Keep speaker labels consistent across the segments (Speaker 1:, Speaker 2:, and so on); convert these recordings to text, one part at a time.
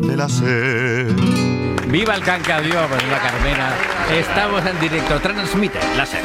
Speaker 1: de la SER.
Speaker 2: ¡Viva el Cancabió! Pues la Carmena. Estamos en directo. Transmite la SER.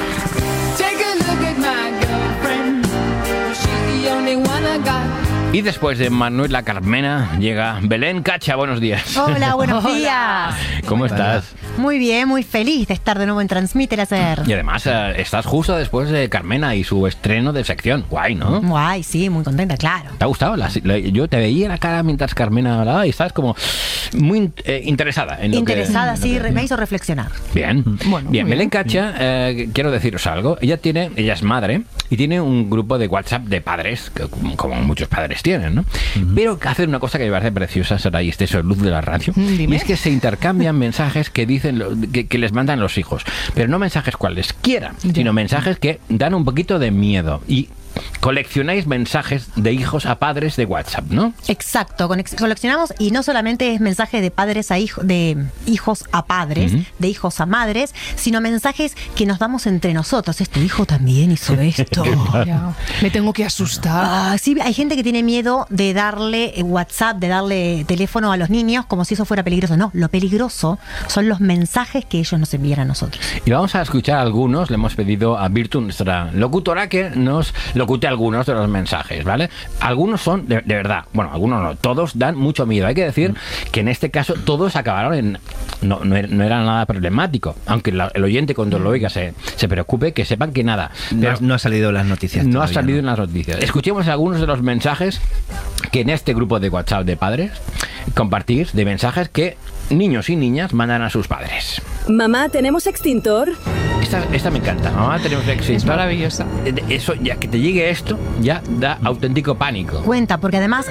Speaker 2: Y después de Manuel La Carmena llega Belén Cacha. Buenos días.
Speaker 3: Hola, buenos días.
Speaker 2: ¿Cómo estás?
Speaker 3: Muy bien, muy feliz de estar de nuevo en Transmite la SER.
Speaker 2: Y además estás justo después de Carmena y su estreno de sección. Guay, ¿no?
Speaker 3: Guay, sí, muy contenta, claro.
Speaker 2: ¿Te ha gustado? Yo te veía la cara mientras Carmena hablaba y estás como muy interesada en lo
Speaker 3: Interesada,
Speaker 2: que...
Speaker 3: sí, me hizo reflexionar.
Speaker 2: Bien.
Speaker 3: Bueno,
Speaker 2: Bien,
Speaker 3: muy
Speaker 2: Belén Cacha, quiero deciros algo. Ella es madre y tiene un grupo de WhatsApp de padres, como muchos padres tienen, ¿no? Pero hacen una cosa que me parece preciosa, Saray, este es el luz de la radio.
Speaker 4: Dime.
Speaker 2: Y es que se intercambian mensajes que dicen que les mandan los hijos. Pero no mensajes cualesquiera, sino mensajes que dan un poquito de miedo. Y coleccionáis mensajes de hijos a padres de WhatsApp, ¿no?
Speaker 3: Exacto, coleccionamos y no solamente es mensajes de padres a hijos, de hijos a padres, de hijos a madres, sino mensajes que nos damos entre nosotros. Tu hijo también hizo esto.
Speaker 4: Ya. Me tengo que asustar.
Speaker 3: Sí, hay gente que tiene miedo de darle WhatsApp, de darle teléfono a los niños como si eso fuera peligroso. No, lo peligroso son los mensajes que ellos nos envían a nosotros.
Speaker 2: Y vamos a escuchar algunos. Le hemos pedido a Virtu, nuestra locutora, que nos locute algunos de los mensajes, ¿vale? Algunos son, de verdad, bueno, algunos no, todos dan mucho miedo. Hay que decir que en este caso todos acabaron en... No era nada problemático, aunque el oyente cuando lo oiga se preocupe, que sepan que nada.
Speaker 5: No ha salido en las noticias.
Speaker 2: No ha
Speaker 5: todavía,
Speaker 2: salido en las noticias. Escuchemos algunos de los mensajes que en este grupo de WhatsApp de padres compartís, de mensajes que niños y niñas mandan a sus padres.
Speaker 6: Mamá, ¿tenemos extintor?
Speaker 2: Esta me encanta. Mamá, tenemos éxito.
Speaker 4: Es maravillosa.
Speaker 2: Eso, ya que te llegue esto, ya da auténtico pánico.
Speaker 3: Cuenta, porque además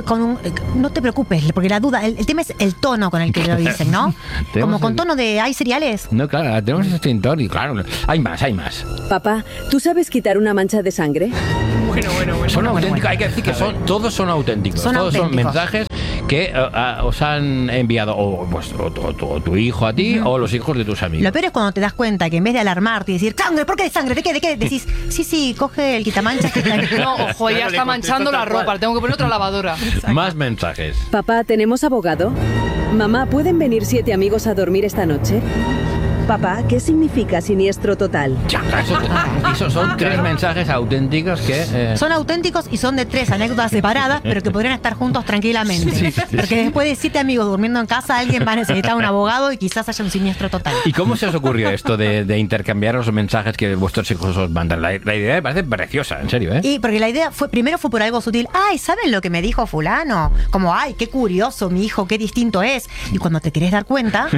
Speaker 3: no te preocupes, porque la duda, el tema es el tono con el que lo dicen, ¿no? Como con tono de ¿hay cereales?
Speaker 2: No, claro, tenemos extintor y claro, hay más.
Speaker 6: Papá, ¿tú sabes quitar una mancha de sangre?
Speaker 4: Bueno.
Speaker 2: Son auténticos, hay que decir que todos son auténticos. Todos son mensajes que os han enviado o tu hijo a ti o los hijos de tus amigos.
Speaker 3: Lo peor es cuando te das cuenta que en vez de alarmarte y decir ¡sangre! ¿Por qué de sangre? ¿De qué? Decís, sí, coge el quitamanchas.
Speaker 4: No, ojo, ya está manchando la ropa. Le tengo que poner otra lavadora.
Speaker 2: Más mensajes.
Speaker 6: Papá, ¿tenemos abogado? Mamá, ¿pueden venir 7 amigos a dormir esta noche? Papá, ¿qué significa siniestro total?
Speaker 2: Ya, esos son 3 mensajes auténticos que...
Speaker 3: Son auténticos y son de 3 anécdotas separadas, pero que podrían estar juntos tranquilamente. Porque después de 7 amigos durmiendo en casa, alguien va a necesitar un abogado y quizás haya un siniestro total.
Speaker 2: ¿Y cómo se os ocurrió esto de intercambiar los mensajes que vuestros hijos os mandan? La idea me parece preciosa, en serio, ¿eh?
Speaker 3: Y porque la idea primero fue por algo sutil. Ay, ¿saben lo que me dijo fulano? Como, ay, qué curioso, mi hijo, qué distinto es. Y cuando te querés dar cuenta,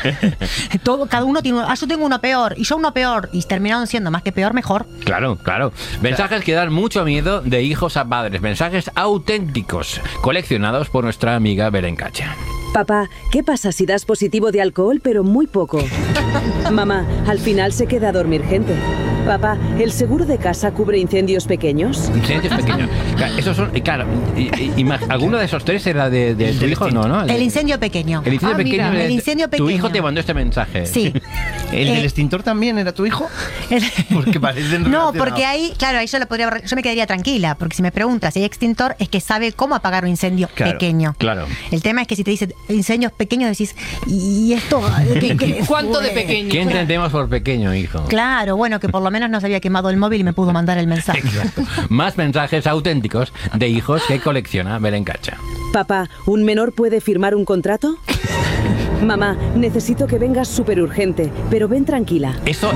Speaker 3: cada uno tiene yo tengo uno peor y yo uno peor, y terminaron siendo más que peor, mejor.
Speaker 2: Claro. Mensajes que dan mucho miedo de hijos a padres. Mensajes auténticos, coleccionados por nuestra amiga Belén Cacha.
Speaker 6: Papá, ¿qué pasa si das positivo de alcohol pero muy poco? Mamá, al final se queda a dormir gente. Papá, ¿el seguro de casa cubre incendios pequeños?
Speaker 2: Incendios pequeños. Esos son, claro, ¿alguno de esos 3 era de tu hijo? No.
Speaker 3: El incendio pequeño.
Speaker 2: El incendio pequeño.
Speaker 3: El incendio pequeño.
Speaker 2: Tu hijo te mandó este mensaje.
Speaker 3: Sí.
Speaker 5: ¿El del extintor también era tu hijo? Porque parecen
Speaker 3: No,
Speaker 5: relacionados.
Speaker 3: porque ahí yo me quedaría tranquila, porque si me preguntas si hay extintor, es que sabe cómo apagar un incendio pequeño.
Speaker 2: Claro.
Speaker 3: El tema es que si te dicen incendios pequeños, decís, ¿y esto?
Speaker 4: ¿Cuánto de pequeño?
Speaker 2: ¿Qué entendemos por pequeño, hijo?
Speaker 3: Claro, bueno, que por lo menos no se había quemado el móvil y me pudo mandar el mensaje.
Speaker 2: Exacto. Más mensajes auténticos de hijos que colecciona Belén Cacha.
Speaker 6: Papá, ¿un menor puede firmar un contrato? Mamá, necesito que vengas súper urgente, pero ven tranquila.
Speaker 2: Esto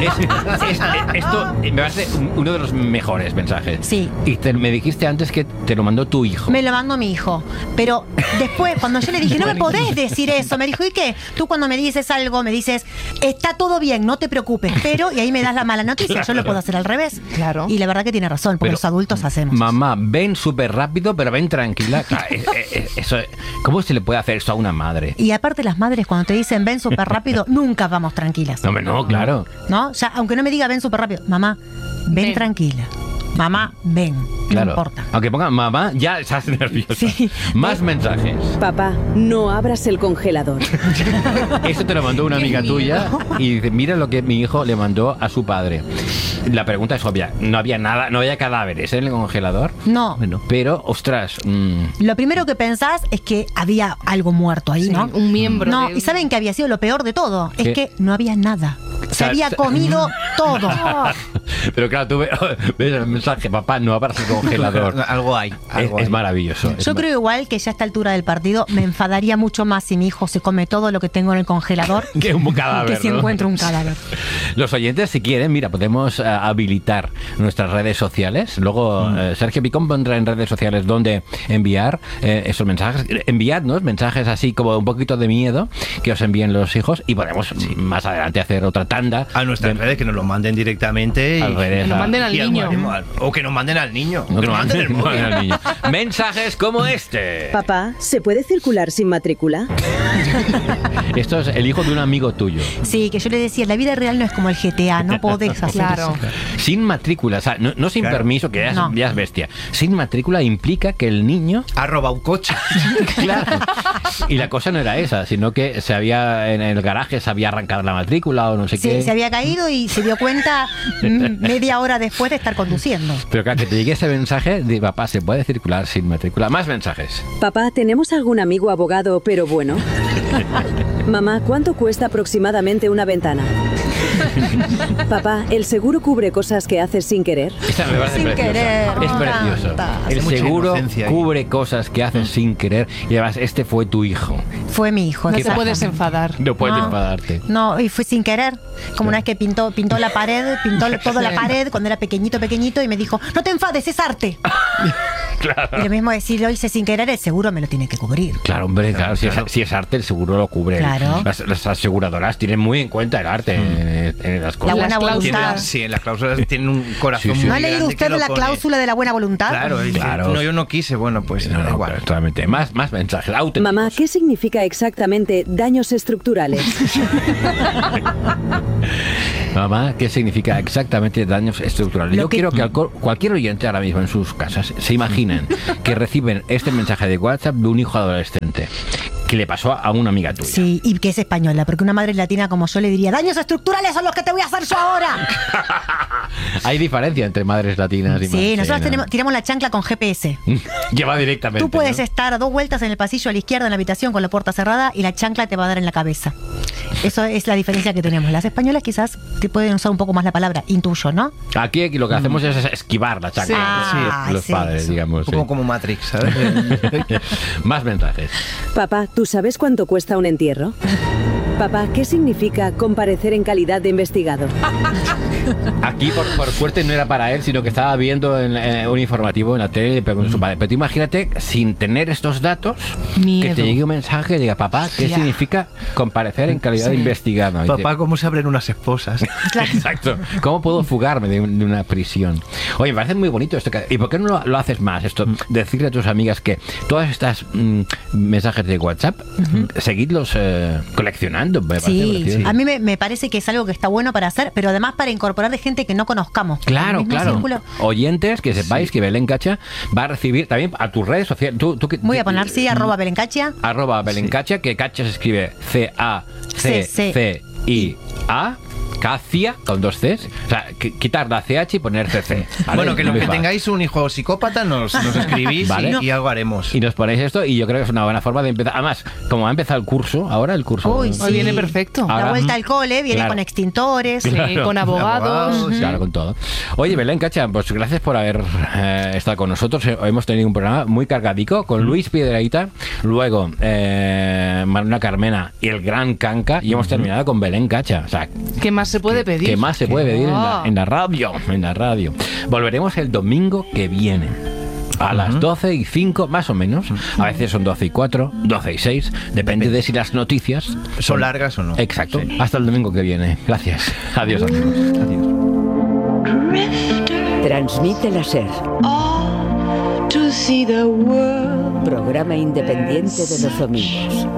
Speaker 2: me parece uno de los mejores mensajes.
Speaker 3: Sí.
Speaker 2: Y me dijiste antes que te lo mandó tu hijo.
Speaker 3: Me lo mandó mi hijo. Pero después, cuando yo le dije, no me podés decir eso, me dijo, ¿y qué? Tú cuando me dices algo, me dices, está todo bien, no te preocupes, pero, y ahí me das la mala noticia, yo lo puedo hacer al revés.
Speaker 4: Claro.
Speaker 3: Y la verdad que tiene razón, porque los adultos hacemos.
Speaker 2: Mamá, ven súper rápido, pero ven tranquila. Claro, ¿cómo se le puede hacer eso a una madre?
Speaker 3: Y aparte las madres cuando te dicen ven súper rápido, nunca vamos tranquilas.
Speaker 2: No, claro.
Speaker 3: ¿No? Ya, aunque no me diga ven súper rápido, mamá, ven tranquila. Mamá, ven.
Speaker 2: Claro.
Speaker 3: No importa.
Speaker 2: Aunque ponga mamá, ya estás nerviosa.
Speaker 3: Sí.
Speaker 2: Más mensajes.
Speaker 6: Papá, no abras el congelador.
Speaker 2: Esto te lo mandó una amiga tuya y dice, mira lo que mi hijo le mandó a su padre. La pregunta es obvia. No había nada, no había cadáveres en el congelador.
Speaker 3: No.
Speaker 2: Bueno, pero, ostras.
Speaker 3: Lo primero que pensás es que había algo muerto ahí,
Speaker 4: Sí,
Speaker 3: ¿no?
Speaker 4: un miembro.
Speaker 3: No,
Speaker 4: de-
Speaker 3: y ¿saben que había sido lo peor de todo?
Speaker 2: ¿Qué?
Speaker 3: Es que no había nada. Se había comido todo.
Speaker 2: Pero claro, tú ves el mensaje, papá, no abras el congelador.
Speaker 5: Algo hay.
Speaker 2: Es maravilloso.
Speaker 3: Yo creo igual que ya a esta altura del partido me enfadaría mucho más si mi hijo se come todo lo que tengo en el congelador
Speaker 2: que un cadáver.
Speaker 3: que si
Speaker 2: ¿no?
Speaker 3: encuentro un cadáver.
Speaker 2: Los oyentes, si quieren, mira, podemos habilitar nuestras redes sociales. Luego Sergio Picón pondrá en redes sociales dónde enviar esos mensajes. Enviadnos mensajes así como un poquito de miedo que os envíen los hijos y podemos más adelante hacer otra tanda.
Speaker 5: A nuestras redes, que nos lo manden directamente.
Speaker 2: Al revés,
Speaker 4: Que nos manden al
Speaker 5: y
Speaker 4: niño.
Speaker 5: O que nos manden al niño.
Speaker 2: No
Speaker 5: que nos manden el móvil.
Speaker 2: al niño. Mensajes como este.
Speaker 6: Papá, ¿se puede circular sin matrícula?
Speaker 2: Esto es el hijo de un amigo tuyo.
Speaker 3: Sí, que yo le decía, la vida real no es como el GTA, no podés hacer
Speaker 4: Claro.
Speaker 3: eso.
Speaker 2: Sin matrícula, o sea, no sin
Speaker 5: Claro.
Speaker 2: permiso, que
Speaker 3: No.
Speaker 2: ya es bestia. Sin matrícula implica que el niño
Speaker 5: Ha robado un coche.
Speaker 2: claro. Y la cosa no era esa, sino que se había en el garaje se había arrancado la matrícula o no sé qué.
Speaker 3: Se había caído y se dio cuenta media hora después de estar conduciendo.
Speaker 2: Pero claro, que te llegue ese mensaje de papá, se puede circular sin matrícula. Más mensajes.
Speaker 6: Papá, ¿tenemos algún amigo abogado pero bueno? Mamá, ¿cuánto cuesta aproximadamente una ventana? Papá, ¿el seguro cubre cosas que haces sin querer?
Speaker 2: Esta me parece
Speaker 3: Sin
Speaker 2: preciosa.
Speaker 3: querer,
Speaker 2: Es
Speaker 3: me
Speaker 2: precioso.
Speaker 3: encanta.
Speaker 2: El
Speaker 5: Hace mucha
Speaker 2: seguro
Speaker 5: inocencia ahí.
Speaker 2: cubre cosas que haces sin querer y además este fue tu hijo.
Speaker 3: Fue mi hijo.
Speaker 4: No te
Speaker 3: exacto.
Speaker 4: puedes enfadar.
Speaker 2: No puedes
Speaker 3: No.
Speaker 2: enfadarte.
Speaker 3: No, y fue sin querer. Como una vez que pintó la pared, pintó toda la pared cuando era pequeñito y me dijo, no te enfades, es arte. Y lo mismo decir, lo hice sin querer, el seguro me lo tiene que cubrir.
Speaker 2: Claro, hombre, claro, si es arte, el seguro lo cubre.
Speaker 3: Claro.
Speaker 2: Las aseguradoras tienen muy en cuenta el arte en las cosas.
Speaker 3: La buena
Speaker 4: Las
Speaker 3: voluntad.
Speaker 4: cláusulas.
Speaker 5: Sí, en las cláusulas tienen un corazón
Speaker 2: Sí, sí.
Speaker 5: muy
Speaker 3: ¿No ha leído
Speaker 5: grande que
Speaker 3: usted
Speaker 5: lo
Speaker 3: la
Speaker 5: pone.
Speaker 3: cláusula de la buena voluntad?
Speaker 5: Claro, dice,
Speaker 2: Claro.
Speaker 5: no, yo no quise. Bueno, pues
Speaker 2: No,
Speaker 5: da
Speaker 2: no,
Speaker 5: igual.
Speaker 2: pero totalmente. Más mensajes. Auténticos.
Speaker 6: Mamá, ¿qué significa exactamente daños estructurales?
Speaker 2: Mamá, ¿qué significa exactamente daños estructurales?
Speaker 3: Lo
Speaker 2: Yo
Speaker 3: que-
Speaker 2: quiero que cualquier oyente ahora mismo en sus casas se imaginen que reciben este mensaje de WhatsApp de un hijo adolescente que le pasó a una amiga tuya.
Speaker 3: Sí, y que es española, porque una madre latina como yo le diría, daños estructurales son los que te voy a hacer yo ahora.
Speaker 2: Hay diferencia entre madres latinas y
Speaker 3: Sí, nosotros
Speaker 2: madres
Speaker 3: tiramos la chancla con GPS.
Speaker 2: que va directamente.
Speaker 3: Tú puedes
Speaker 2: ¿no?
Speaker 3: estar 2 vueltas en el pasillo a la izquierda en la habitación con la puerta cerrada y la chancla te va a dar en la cabeza. Eso es la diferencia que tenemos. Las españolas quizás te pueden usar un poco más la palabra, intuyo, ¿no?
Speaker 2: Aquí lo que hacemos es esquivar la chancla.
Speaker 3: Sí. Ah,
Speaker 2: los
Speaker 3: sí,
Speaker 2: padres,
Speaker 3: sí.
Speaker 2: digamos.
Speaker 5: Un poco
Speaker 2: sí.
Speaker 5: como Matrix, ¿sabes?
Speaker 2: Más mensajes.
Speaker 6: Papá, ¿tú sabes cuánto cuesta un entierro? Papá, ¿qué significa comparecer en calidad de investigado?
Speaker 2: Aquí, por suerte, no era para él, sino que estaba viendo un informativo en la tele y le preguntó a su padre. Pero tú imagínate, sin tener estos datos,
Speaker 4: Miedo.
Speaker 2: que te llegue un mensaje y diga, papá, ¿qué
Speaker 4: Ya.
Speaker 2: significa comparecer en calidad de investigado? Y
Speaker 5: Papá, ¿cómo se abren unas esposas?
Speaker 2: Exacto. ¿Cómo puedo fugarme de una prisión? Oye, me parece muy bonito esto. ¿Y por qué no lo haces más? Esto, decirle a tus amigas que todas estas mensajes de WhatsApp, seguidlos coleccionando. Me parece
Speaker 3: Sí,
Speaker 2: precioso.
Speaker 3: a mí me parece que es algo que está bueno para hacer, pero además para incorporar de gente que no conozcamos.
Speaker 2: Claro,
Speaker 3: El mismo
Speaker 2: claro.
Speaker 3: círculo.
Speaker 2: Oyentes, que sepáis que Belén Cacha va a recibir también a tus redes sociales.
Speaker 3: Voy a poner, sí, @Belencacha.
Speaker 2: Belén Cacha, que Cacha se escribe C-A-C-C-I-A. Cacia con 2 Cs. O sea, quitar la CH y poner CC. ¿vale?
Speaker 5: Bueno, que los
Speaker 2: Muy
Speaker 5: que
Speaker 2: fácil.
Speaker 5: tengáis un hijo psicópata nos escribís
Speaker 2: Vale.
Speaker 5: y algo haremos.
Speaker 2: Y nos ponéis esto y yo creo que es una buena forma de empezar. Además, como ha empezado el curso, ahora el curso...
Speaker 3: Uy, sí.
Speaker 4: Hoy viene perfecto.
Speaker 2: Ahora-
Speaker 3: La vuelta al cole, viene
Speaker 2: Claro.
Speaker 3: con extintores.
Speaker 4: Sí, con abogados.
Speaker 5: Abogados,
Speaker 2: Claro, con todo. Oye, Belén Cacha, pues gracias por haber estado con nosotros. Hoy hemos tenido un programa muy cargadico con Luis Piedrahita, luego Manuela Carmena y el gran Canca, y hemos terminado con Belén Cacha. O sea,
Speaker 4: ¿Qué más se puede pedir?
Speaker 2: ¿qué más se puede pedir
Speaker 4: Oh.
Speaker 2: en la radio? En la radio. Volveremos el domingo que viene. A las 12:05, más o menos. A veces son 12:04, 12:06. Depende de si las noticias
Speaker 5: ¿Son largas o no?
Speaker 2: Exacto.
Speaker 5: Sí.
Speaker 2: Hasta el domingo que viene. Gracias. Adiós, amigos.
Speaker 5: Adiós.
Speaker 1: Transmite la SER,
Speaker 7: to see the world.
Speaker 1: programa independiente de los domingos.